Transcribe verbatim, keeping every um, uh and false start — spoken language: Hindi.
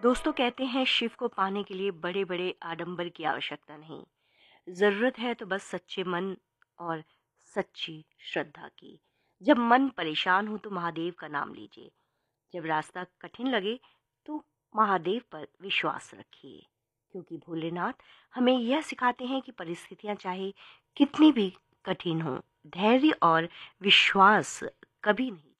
दोस्तों कहते हैं शिव को पाने के लिए बड़े बड़े आडंबर की आवश्यकता नहीं, ज़रूरत है तो बस सच्चे मन और सच्ची श्रद्धा की। जब मन परेशान हो तो महादेव का नाम लीजिए, जब रास्ता कठिन लगे तो महादेव पर विश्वास रखिए, क्योंकि भोलेनाथ हमें यह सिखाते हैं कि परिस्थितियां चाहे कितनी भी कठिन हो, धैर्य और विश्वास कभी नहीं